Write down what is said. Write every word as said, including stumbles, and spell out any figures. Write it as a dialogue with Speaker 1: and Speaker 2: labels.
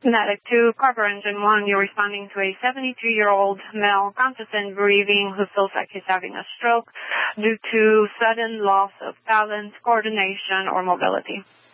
Speaker 1: Medic two, Carver Engine one, you're responding to a seventy-two-year-old male conscious and breathing who feels like he's having a stroke due to sudden loss of balance, coordination, or mobility.